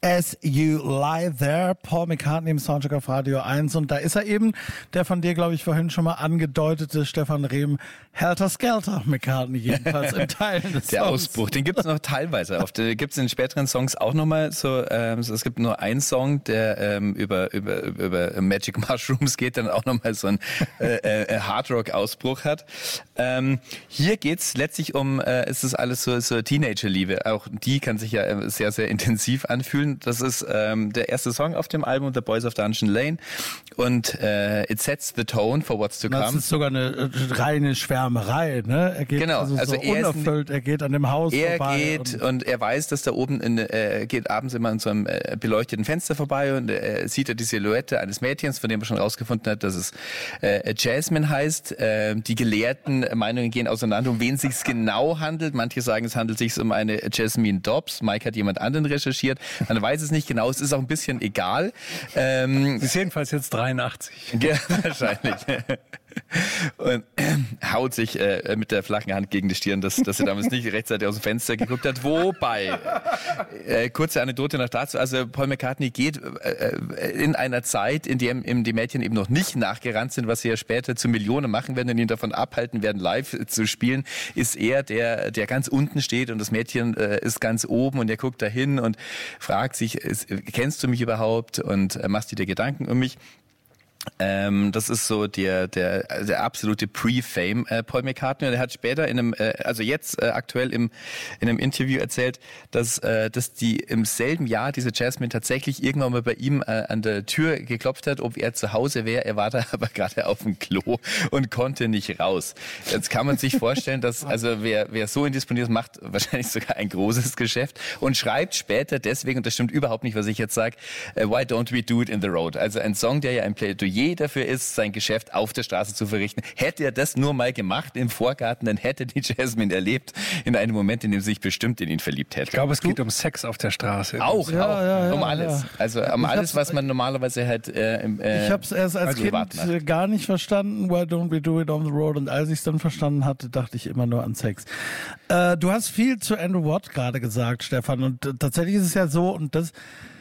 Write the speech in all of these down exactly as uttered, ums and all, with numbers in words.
As You Lie There, Paul McCartney im Soundcheck auf Radio eins. Und da ist er eben, der von dir, glaube ich, vorhin schon mal angedeutete Stefan Rehm, Helter Skelter McCartney, jedenfalls in Teilen des Der Songs. Ausbruch, den gibt es noch teilweise. Auf der gibt es in späteren Songs auch nochmal so, ähm, es gibt nur einen Song, der ähm, über, über, über Magic Mushrooms geht, dann auch nochmal so einen äh, äh, Hardrock-Ausbruch hat. Ähm, hier geht's letztlich um, äh, es ist alles so, so Teenager-Liebe. Auch die kann sich ja äh, sehr, sehr intensiv anfühlen. Das ist ähm, der erste Song auf dem Album, The Boys of Dungeon Lane. Und äh, it sets the tone for what's to come. Das ist sogar eine äh, reine Schwärmerei, ne? Er geht genau, also, also so er unerfüllt, er geht an dem Haus er vorbei. Er geht und, und er weiß, dass da oben, in, äh, geht abends immer an so einem äh, beleuchteten Fenster vorbei und äh, sieht er die Silhouette eines Mädchens, von dem er schon rausgefunden hat, dass es äh, Jasmine heißt. Äh, die gelehrten Meinungen gehen auseinander, um wen es sich genau handelt. Manche sagen, es handelt sich um eine Jasmine Dobbs. Mike hat jemand anderen recherchiert. Man weiß es nicht genau. Es ist auch ein bisschen egal. Ähm, Sie ist jedenfalls jetzt dreiundachtzig. Ja, wahrscheinlich. Und äh, haut sich äh, mit der flachen Hand gegen die Stirn, dass, dass er damals nicht rechtzeitig aus dem Fenster geguckt hat. Wobei, äh, kurze Anekdote noch dazu, also Paul McCartney geht äh, in einer Zeit, in der ihm die Mädchen eben noch nicht nachgerannt sind, was sie ja später zu Millionen machen werden und ihn davon abhalten werden, live zu spielen, ist er, der der ganz unten steht und das Mädchen äh, ist ganz oben und er guckt dahin und fragt sich, ist, kennst du mich überhaupt und äh, machst du dir Gedanken um mich? Ähm, das ist so der der der absolute Pre-Fame äh, Paul McCartney. Und er hat später in einem, äh, also jetzt äh, aktuell im in einem Interview erzählt, dass äh, dass die im selben Jahr diese Jasmine tatsächlich irgendwann mal bei ihm äh, an der Tür geklopft hat, ob er zu Hause wäre. Er war da aber gerade auf dem Klo und konnte nicht raus. Jetzt kann man sich vorstellen, dass also wer wer so indisponiert ist, macht wahrscheinlich sogar ein großes Geschäft und schreibt später deswegen, und das stimmt überhaupt nicht, was ich jetzt sage, äh, Why Don't We Do It in the Road? Also ein Song, der ja ein Plädoyer dafür ist, sein Geschäft auf der Straße zu verrichten. Hätte er das nur mal gemacht im Vorgarten, dann hätte die Jasmine erlebt in einem Moment, in dem sie sich bestimmt in ihn verliebt hätte. Ich glaube, es geht um Sex auf der Straße. Auch, ja, auch. Ja, ja, um alles. ja. Also um Ich alles, was man normalerweise halt äh, im äh, Ich habe es erst als also Kind macht. gar nicht verstanden, Why Don't We Do It on the Road? Und als ich es dann verstanden hatte, dachte ich immer nur an Sex. Äh, du hast viel zu Andrew Watt gerade gesagt, Stefan. Und äh, tatsächlich ist es ja so, und das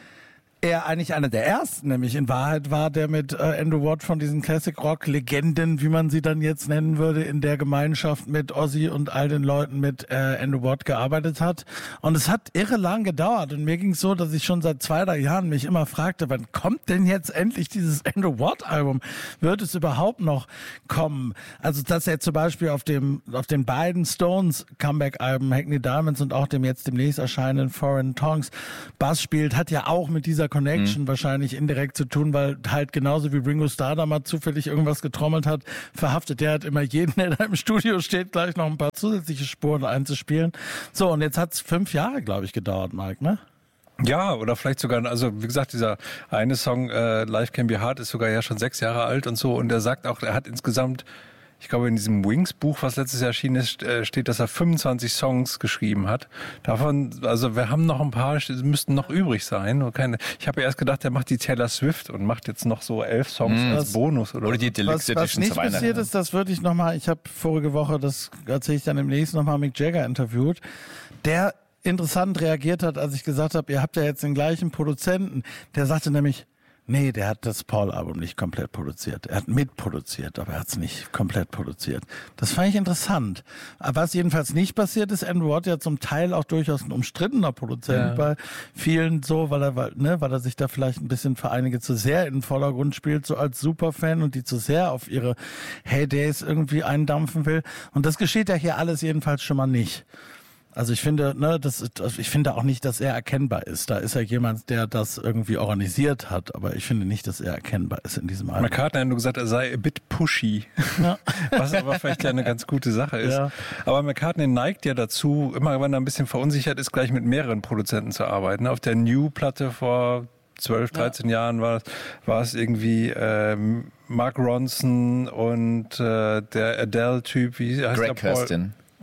er eigentlich einer der ersten, nämlich in Wahrheit war der mit äh, Andrew Watt von diesen Classic-Rock-Legenden, wie man sie dann jetzt nennen würde, in der Gemeinschaft mit Ozzy und all den Leuten mit äh, Andrew Watt gearbeitet hat. Und es hat irre lang gedauert. Und mir ging es so, dass ich schon seit zwei, drei Jahren mich immer fragte, wann kommt denn jetzt endlich dieses Andrew Watt-Album? Wird es überhaupt noch kommen? Also, dass er zum Beispiel auf dem auf den beiden Stones-Comeback-Alben Hackney Diamonds und auch dem jetzt demnächst erscheinenden Foreign Tongues Bass spielt, hat ja auch mit dieser Connection mhm. wahrscheinlich indirekt zu tun, weil halt genauso wie Ringo Starr da mal zufällig irgendwas getrommelt hat, verhaftet der hat immer jeden, der da im Studio steht, gleich noch ein paar zusätzliche Spuren einzuspielen. So, und jetzt hat's fünf Jahre, glaube ich, gedauert, Mike, ne? Ja, oder vielleicht sogar, also wie gesagt, dieser eine Song äh, Life Can Be Hard ist sogar ja schon sechs Jahre alt und so und er sagt auch, er hat insgesamt, ich glaube, in diesem Wings-Buch, was letztes Jahr erschienen ist, steht, dass er fünfundzwanzig Songs geschrieben hat. Davon, also wir haben noch ein paar, müssten noch übrig sein. Und keine, ich habe ja erst gedacht, er macht die Taylor Swift und macht jetzt noch so elf Songs mm. als Bonus. Oder, oder die Deluxe Edition was nicht zu Weihnachten. Passiert ist, das würde ich nochmal, ich habe vorige Woche, das erzähle ich dann im nächsten nochmal, Mick Jagger interviewt, der interessant reagiert hat, als ich gesagt habe, ihr habt ja jetzt den gleichen Produzenten. Der sagte nämlich, nee, der hat das Paul-Album nicht komplett produziert. Er hat mitproduziert, aber er hat es nicht komplett produziert. Das fand ich interessant. Aber was jedenfalls nicht passiert ist, Andrew Watt ja zum Teil auch durchaus ein umstrittener Produzent ja. bei vielen so, weil er, weil, ne, weil er sich da vielleicht ein bisschen für einige zu sehr in den Vordergrund spielt, so als Superfan und die zu sehr auf ihre Heydays irgendwie eindampfen will. Und das geschieht ja hier alles jedenfalls schon mal nicht. Also ich finde, ne, das, ich finde auch nicht, dass er erkennbar ist. Da ist ja jemand, der das irgendwie organisiert hat, aber ich finde nicht, dass er erkennbar ist in diesem Album. McCartney hat nur gesagt, er sei a bit pushy, ja. was aber vielleicht ja eine ganz gute Sache ist. Ja. Aber McCartney neigt ja dazu, immer wenn er ein bisschen verunsichert ist, gleich mit mehreren Produzenten zu arbeiten. Auf der New-Platte vor zwölf, dreizehn ja. Jahren war, war es irgendwie ähm, Mark Ronson und äh, der Adele-Typ, wie heißt Greg der Paul? Kurstin.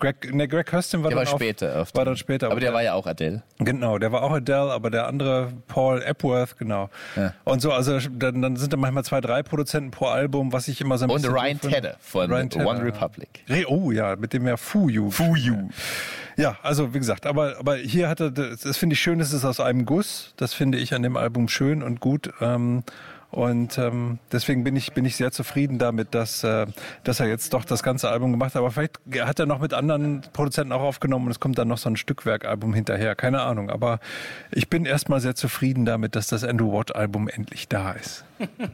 Greg, ne, Greg Kurstin war der dann war auf, später. Auf war dann später. aber der war ja auch Adele. Genau, der war auch Adele, aber der andere, Paul Epworth, genau. Ja. Und so, also dann, dann sind da manchmal zwei, drei Produzenten pro Album, was ich immer so ein Und bisschen... Ryan Tedder von Ryan Tedder. One Republic. Oh ja, mit dem ja Fuyu. Fuyu. Ja, also wie gesagt, aber, aber hier hat er, das, das finde ich schön, es ist aus einem Guss. Das finde ich an dem Album schön und gut. Ähm, Und ähm, deswegen bin ich bin ich sehr zufrieden damit, dass äh, dass er jetzt doch das ganze Album gemacht hat. Aber vielleicht hat er noch mit anderen Produzenten auch aufgenommen und es kommt dann noch so ein Stückwerkalbum hinterher. Keine Ahnung. Aber ich bin erstmal sehr zufrieden damit, dass das Andrew Watt Album endlich da ist.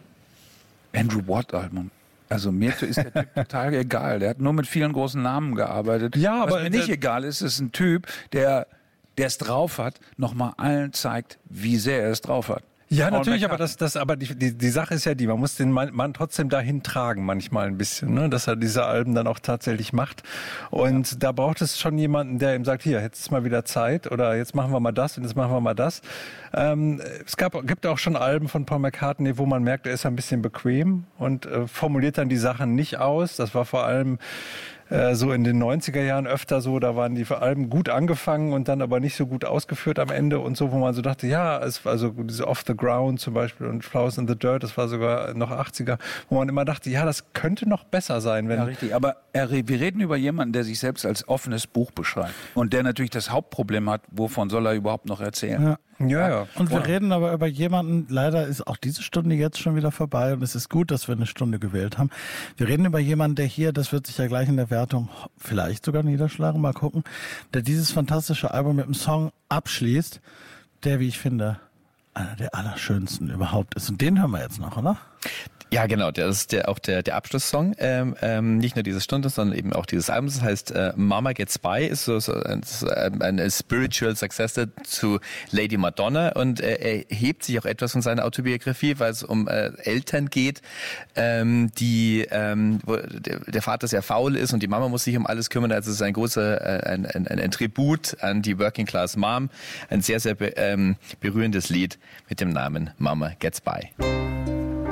Andrew Watt Album. Also mir ist der Typ total egal. Der hat nur mit vielen großen Namen gearbeitet. Ja, aber was mir nicht egal ist, ist ein Typ, der der es drauf hat, nochmal allen zeigt, wie sehr er es drauf hat. Ja, natürlich, aber das, das, aber die, die, die Sache ist ja die, man muss den Mann, Mann trotzdem dahin tragen manchmal ein bisschen, ne, dass er diese Alben dann auch tatsächlich macht. Und ja. da braucht es schon jemanden, der ihm sagt, hier, jetzt ist mal wieder Zeit oder jetzt machen wir mal das und jetzt machen wir mal das. Ähm, es gab, gibt auch schon Alben von Paul McCartney, wo man merkt, er ist ein bisschen bequem und äh, formuliert dann die Sachen nicht aus. Das war vor allem so in den neunziger Jahren öfter so, da waren die Alben gut angefangen und dann aber nicht so gut ausgeführt am Ende und so, wo man so dachte, ja, es war also diese Off the Ground zum Beispiel und Flowers in the Dirt, das war sogar noch achtziger, wo man immer dachte, ja, das könnte noch besser sein. Wenn ja, richtig, aber er, wir reden über jemanden, der sich selbst als offenes Buch beschreibt und der natürlich das Hauptproblem hat, wovon soll er überhaupt noch erzählen? Ja. Ja, ja. Und wir reden aber über jemanden, leider ist auch diese Stunde jetzt schon wieder vorbei und es ist gut, dass wir eine Stunde gewählt haben. Wir reden über jemanden, der hier, das wird sich ja gleich in der Wertung vielleicht sogar niederschlagen, mal gucken, der dieses fantastische Album mit einem Song abschließt, der, wie ich finde, einer der allerschönsten überhaupt ist. Und den hören wir jetzt noch, oder? Ja, genau, das ist der, auch der, der Abschlusssong. Ähm, ähm, nicht nur diese Stunde, sondern eben auch dieses Album. Das heißt, äh, Mama Gets By ist so, so ein, ein Spiritual Successor zu Lady Madonna und äh, er hebt sich auch etwas von seiner Autobiografie, weil es um äh, Eltern geht, ähm, die ähm, wo der, der Vater sehr faul ist und die Mama muss sich um alles kümmern. Also es ist ein großer, äh, ein, ein, ein Tribut an die Working Class Mom. Ein sehr, sehr be, ähm, berührendes Lied mit dem Namen Mama Gets By.